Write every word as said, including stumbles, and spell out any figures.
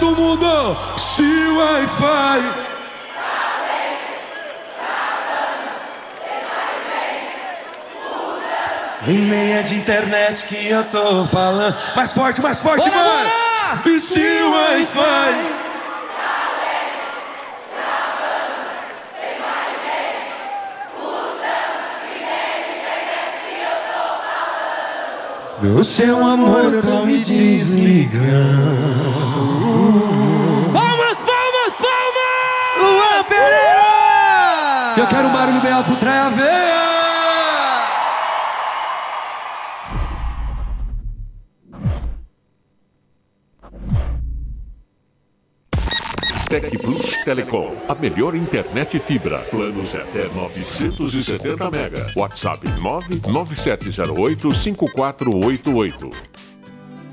todo mundo, se Wi-Fi. E nem é de internet que eu tô falando. Mais forte, mais forte, Bora, mano. bora! E se Wi-Fi. No seu amor eu tô me desligando. Palmas, palmas, palmas! Luan Pereira! Eu quero um barulho bem alto pro Traia Veia. Tec Plus Telecom, a melhor internet fibra. Planos até novecentos e setenta mega. WhatsApp nove nove sete zero oito cinco quatro oito oito.